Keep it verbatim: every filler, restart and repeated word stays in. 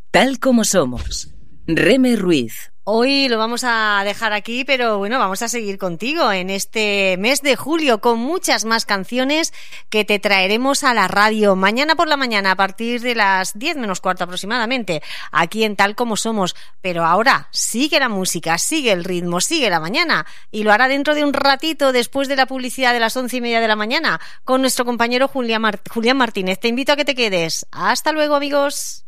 Tal como somos. Reme Ruiz. Hoy lo vamos a dejar aquí, pero bueno, vamos a seguir contigo en este mes de julio con muchas más canciones que te traeremos a la radio mañana por la mañana a partir de las diez menos cuarto aproximadamente, aquí en Tal Como Somos. Pero ahora sigue la música, sigue el ritmo, sigue la mañana y lo hará dentro de un ratito después de la publicidad de las once y media de la mañana con nuestro compañero Julián, Mart- Julián Martínez. Te invito a que te quedes. Hasta luego, amigos.